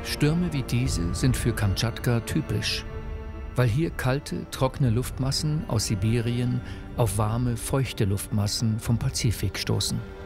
Stürme wie diese sind für Kamtschatka typisch, weil hier kalte, trockene Luftmassen aus Sibirien auf warme, feuchte Luftmassen vom Pazifik stoßen.